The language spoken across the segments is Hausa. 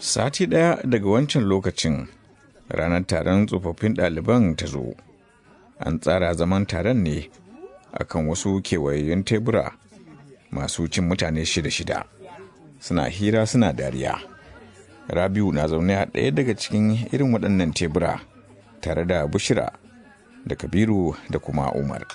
Sati ɗaya daga wancan lokacin, ranar taron tsofaffin ɗaliban ta zo. An tsara zaman taron ne akan wasu kewayayyun tebura masu cin mutane shida. Suna hira suna dariya. Rabiu na zaune a ɗaya daga cikin irin waɗannan tebura tare da Bushira da Kabiru da kuma Umar.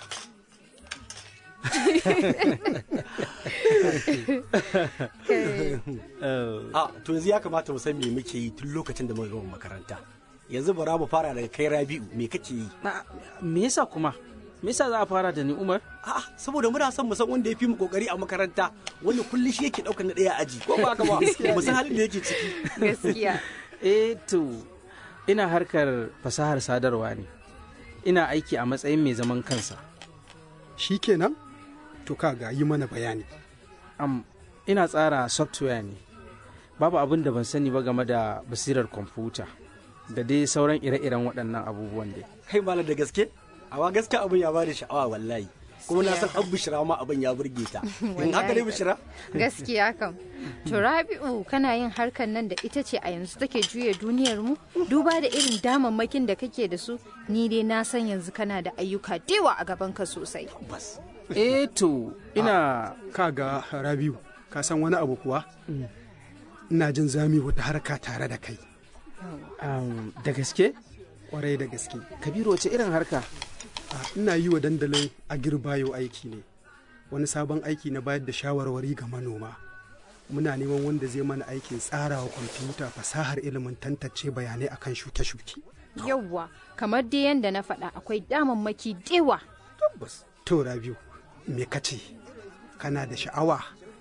To yanzu ya kamata mu san me muke yi tun lokacin da muka gama makaranta. Yanzu bara mu fara daga kai Rabi'u, me kake yi? Me yasa kuma? Me yasa za a fara da ni Umar? Saboda muna son mu san wanda ya fi mu kokari a makaranta, wanda kullum shi yake daukar na daya aji. Ko ba ka ba? Mu san halin da yake ciki. Gaskiya. To ina harkar fasahar sadarwa ne. Ina aiki a matsayin mai zaman kansa. Shikenan? To kaga yi mana bayani. Ina tsara software ne. Babu abin da ban sani ba game da basirar kwamfuta da dai sauran ire-iren waɗannan abubuwan dai. Kai malam da gaske? Awa gaske abin ya bada sha'awa wallahi. Kuma na san Bishira ma abin ya burge ta. In haka ne Bishira? Gaskiya kam. To Rabi'u kana yin harkar nan da ita ce a yanzu take juya duniyar mu? Duba da irin damammakin da kake da su, ni dai na san yanzu kana da ayyuka dewa a gaban ka sosai. To ina kaga Rabi'u, ka san wani abu kuwa? Ina jin zami wata harka tare da kai. Da gaske? Kwarai da gaske. Kabiru wace irin harka? Ina yi wa dandalin Agirbayo aiki ne. Wani sabon aiki na bayar da shawarwari ga manoma. Muna neman wanda zai mana aikin tsarawa kwamfuta fasahar ilimin tantance bayanai akan shuke-shuke. Yawwa, kamar dai yanda na faɗa akwai damammaki dewa. Tabbas. To Rabiu, me kace? Kana da sha'awa?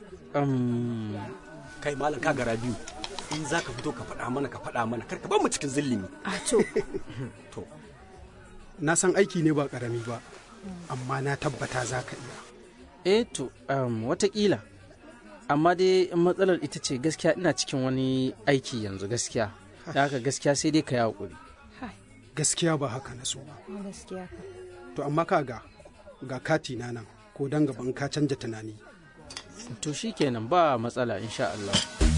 Kai malam kaga Rabiu, in za ka fito ka faɗa mana kar ka bar mu cikin zillimi. To na san aiki ne ba ƙarami ba, amma na tabbata za ka iya. Watakila, amma dai matsalar ita ce gaskiya ina cikin wani aiki yanzu gaskiya, da haka gaskiya sai dai ka yi haƙuri. Gaskiya ba haka na so ba. Gaskiya ka. To amma ga kati na nan, ko dan gaban ka canja tunani. To shikenan ba matsala insha Allah.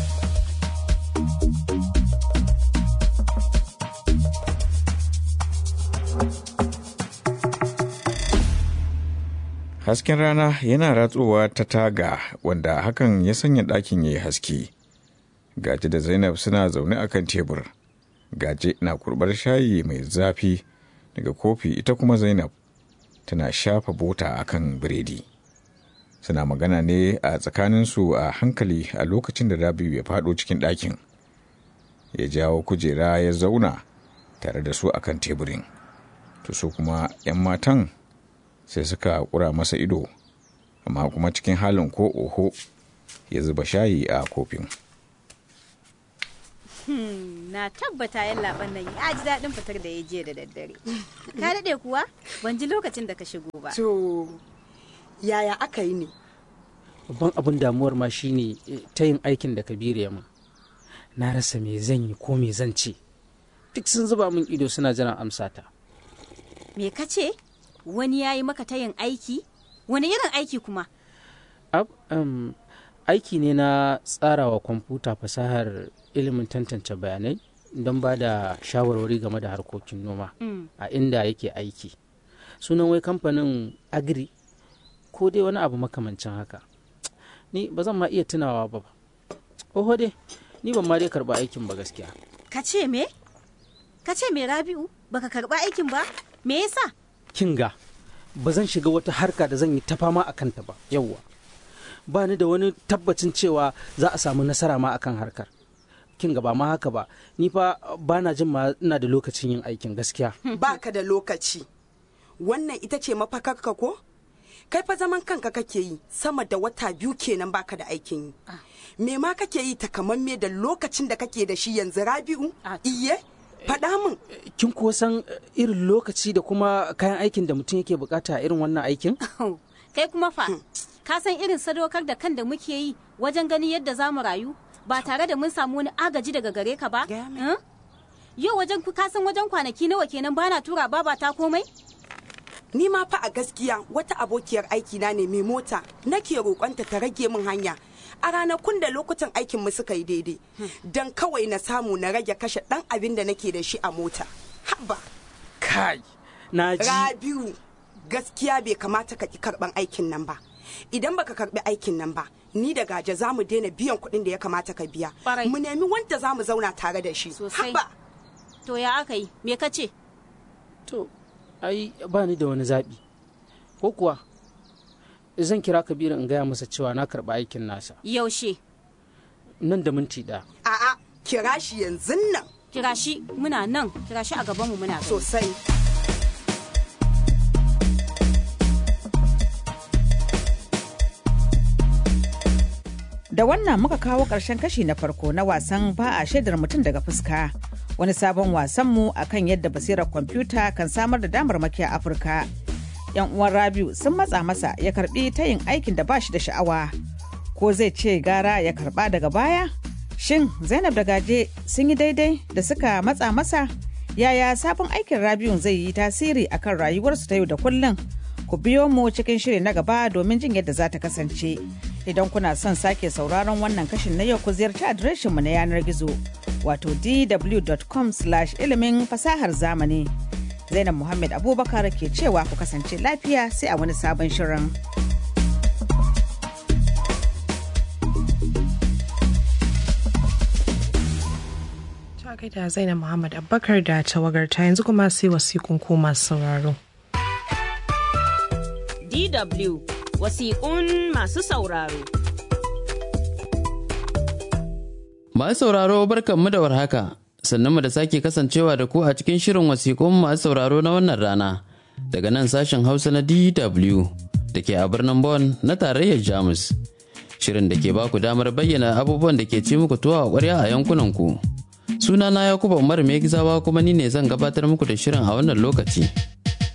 Hasken rana yana ratsowa ta taga wanda hakan ya sanya ɗakin ya yi haske. Gaje da Zainab suna zaune a kan tebur. Gaje na kurɓar shayi mai zafi daga kofi, ita kuma Zainab tana shafa bota a kan biredi. Suna magana ne a tsakaninsu a hankali a lokacin da Rabiu ya faɗo cikin ɗakin. Ya jawo kujera ya zauna tare da su a kan teburin. To su kuma 'yan matan sai suka kura masa ido, amma kuma cikin halin ko oho ya zuba shayi a kofin. Na tabbata yallaɓan nan ya ji daɗin fitar da ya je da daddare. Ka daɗe kuwa? Ban ji lokacin da ka shigo ba. To yaya aka yi ne? Babban abin damuwar ma shine ta yin aikin da Kabiru ya min. Na rasa me zan yi ko me zan ce. Duk sun zuba min ido suna jiran amsata. Me ka ce? Wani ya yi maka tayin aiki? Wani irin aiki kuma? Aiki ne na tsarawa kwamfuta fasahar ilimin tantance bayanai don ba da shawarwari game da harkokin noma a inda yake aiki. Sunan wai kamfanin Agri ko dai wani abu makamancin haka. Ni ba zan ma iya tunawa ba. Oho dai, ni ban ma dai karɓa aikin ba gaskiya. Ka ce me? Rabi'u? Baka karɓa aikin ba? Me yasa? Kinga, ba zan shiga wata harka da zan yi ta fama a kanta ba, yawwa. Ba ni da wani tabbacin cewa za a samu nasara ma akan harkar. Kinga ba ma haka ba, ni fa ba na jin ma ina da lokacin yin aikin gaskiya. Ba ka da lokaci. Wannan ita ce mafakarka ko? Kai fa zaman kanka kake yi sama da wata 2 kenan baka da aikin yi. Me ma kake yi takamamme da lokacin da kake da shi yanzu Rabi'u? Iye? Faɗa min. Kin kuwa san irin lokaci da kuma kayan aikin da mutum yake bukata a irin wannan aikin? Kai kuma fa, ka san irin sadaukar da kan da muke yi wajen ganin yadda za mu rayu ba tare da mun samu wani agaji daga gare ka ba? Yau wajen ka san wajen kwanaki nawa kenan bana tura baba ta komai? Ni ma fa a gaskiya wata abokiyar aiki na ne mai mota nake roƙonta ta rage min hanya a ranakun da lokutan aikin mu suka yi daidai dan kawai na samu na rage kashe dan abin da nake da shi a mota. Haba. Kai, na ji. Rabiu, gaskiya bai kamata ka ki karban aikin nan ba. Idan baka karbi aikin nan ba, ni da Gaje za mu daina biyan kuɗin da ya kamata ka biya. Mu nemi wanda za mu zauna tare da shi. Haba. To ya aka yi? Me ka ce? To, ai ba ni da wani zaɓi. Ko kuwa, zan kira Kabiru in gaya masa cewa na karɓi aikin nasa. Yaushe? Nan da minti ɗaya. A'a, kira shi yanzu nan. Kira shi muna nan, kira shi a gabanmu muna gani. Sosai. Da wannan muka kawo ƙarshen kashi na farko na wasan ba a shaidar mutum daga fuska. Wani sabon wasanmu a kan yadda basirar kwamfuta kan samar da damarmaki a Afirka. 'Yan uwan Rabiu sun matsa masa ya karbi ta yin aikin da ba shi da sha'awa. Ko zai ce gara ya karba daga baya? Shin Zainab da Gaje sun yi daidai da suka matsa masa? Yaya sabon aikin Rabiu zai yi tasiri akan rayuwarsu ta yau da kullum? Ku biyo mu cikin shiri na gaba domin jin yadda za ta kasance. Idan kuna son sake sauraron wannan kashin na yau ku ziyarci adireshinmu na yanar gizo wato dw.com/ilimin fasahar zamani. Zainab Muhammad Abubakar ke cewa ku kasance lafiya sai a wani sabon shirin. Ta gaida Zainab Muhammad Abubakar da tawagarta yanzu kuma sai wasiƙun ko masu sauraro. DW wasiƙun masu sauraro. Masu sauraro barkanmu da warhaka, sannan mu da sake kasancewa da ku a cikin shirin wasiƙun masu sauraro na wannan rana daga nan sashen Hausa na DW da ke a birnin Bonn na tarayyar Jamus. Shirin da ke ba ku damar bayyana abubuwan da ke ci muku tuwa a ƙwarya a yankunanku. Sunana Yakubu Umar Megizawa kuma ni ne zan gabatar muku da shirin a wannan lokaci.